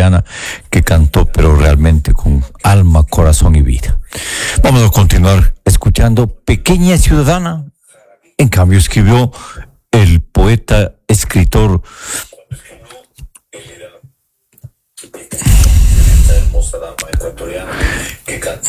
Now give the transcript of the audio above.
ecuatoriana que cantó, pero realmente con alma, corazón y vida. Vamos a continuar escuchando Pequeña Ciudadana. En cambio, escribió el poeta, escritor hermosa dama ecuatoriana que canta.